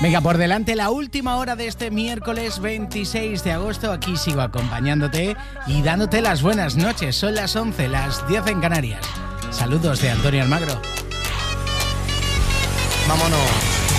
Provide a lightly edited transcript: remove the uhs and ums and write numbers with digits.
Venga, por delante la última hora de este miércoles 26 de agosto. Aquí sigo acompañándote y dándote las buenas noches. Son las 11, las 10 en Canarias. Saludos de Antonio Almagro. Vámonos.